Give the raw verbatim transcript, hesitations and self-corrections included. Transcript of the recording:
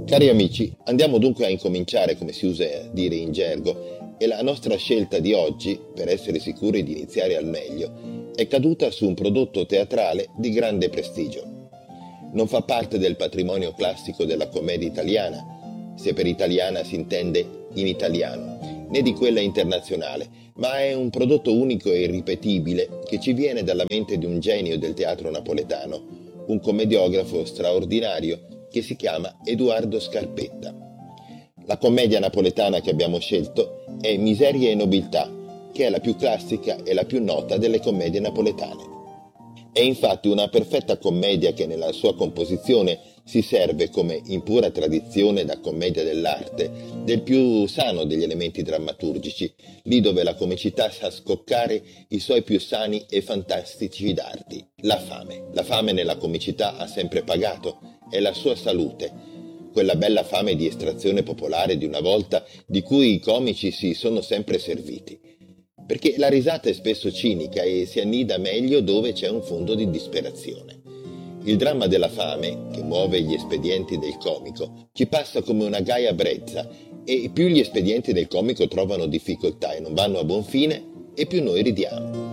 Cari amici, andiamo dunque a incominciare, come si usa dire in gergo, e la nostra scelta di oggi, per essere sicuri di iniziare al meglio, è caduta su un prodotto teatrale di grande prestigio. Non fa parte del patrimonio classico della commedia italiana, se per italiana si intende in italiano, né di quella internazionale, ma è un prodotto unico e irripetibile che ci viene dalla mente di un genio del teatro napoletano, un commediografo straordinario che si chiama Edoardo Scarpetta. La commedia napoletana che abbiamo scelto è Miseria e Nobiltà, che è la più classica e la più nota delle commedie napoletane. È infatti una perfetta commedia che nella sua composizione si serve, come in pura tradizione da commedia dell'arte, del più sano degli elementi drammaturgici, lì dove la comicità sa scoccare i suoi più sani e fantastici dardi. La fame. La fame nella comicità ha sempre pagato, è la sua salute, quella bella fame di estrazione popolare di una volta di cui i comici si sono sempre serviti. Perché la risata è spesso cinica e si annida meglio dove c'è un fondo di disperazione. Il dramma della fame, che muove gli espedienti del comico, ci passa come una gaia brezza e più gli espedienti del comico trovano difficoltà e non vanno a buon fine, e più noi ridiamo.